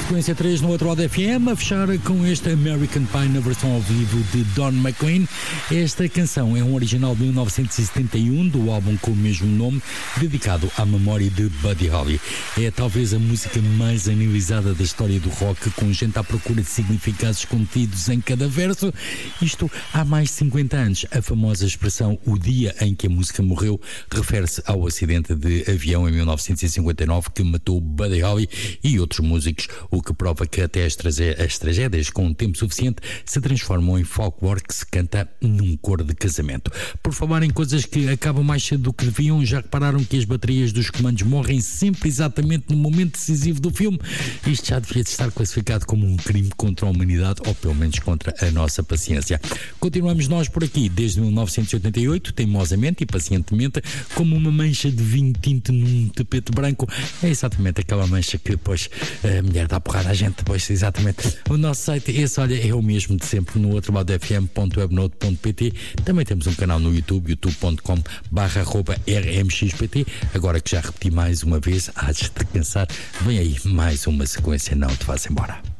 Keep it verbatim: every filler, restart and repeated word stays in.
Sequência três no outro lado F M, a fechar com este American Pie na versão ao vivo de Don McLean. Esta canção é um original de mil novecentos e setenta e um, do álbum com o mesmo nome, dedicado à memória de Buddy Holly. É talvez a música mais analisada da história do rock, com gente à procura de significados contidos em cada verso. Isto há mais de cinquenta anos. A famosa expressão "o dia em que a música morreu" refere-se ao acidente de avião em mil novecentos e cinquenta e nove que matou Buddy Holly e outros músicos, o que prova que até as, trage- as tragédias com um tempo suficiente se transformam em folclore que se canta num coro de casamento. Por falar em coisas que acabam mais cedo do que deviam, já repararam que as baterias dos comandos morrem sempre exatamente no momento decisivo do filme? Isto já devia estar classificado como um crime contra a humanidade, ou pelo menos contra a nossa paciência. Continuamos nós por aqui desde mil novecentos e oitenta e oito, teimosamente e pacientemente, como uma mancha de vinho tinto num tapete branco. É exatamente aquela mancha que depois a mulher dá porrada à gente, depois exatamente. O nosso site, esse, olha, é o mesmo de sempre, no outro lado f m ponto webnote ponto p t. Também temos um canal no YouTube, youtube ponto com barra arroba r m x p t. Agora que já repeti mais uma vez, há de te cansar, vem aí mais uma sequência, não te vás embora.